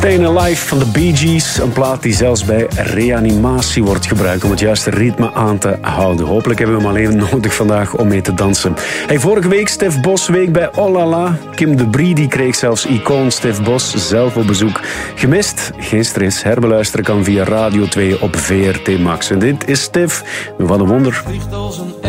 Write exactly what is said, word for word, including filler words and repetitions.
Staying Alive van de Bee Gees. Een plaat die zelfs bij reanimatie wordt gebruikt om het juiste ritme aan te houden. Hopelijk hebben we hem alleen nodig vandaag om mee te dansen. Hey, vorige week Stef Bos week bij Oh La La. Kim de Brie die kreeg zelfs icoon Stef Bos zelf op bezoek. Gemist? Geen stress. Herbeluisteren kan via Radio twee op V R T Max. En dit is Stef. Wat een wonder.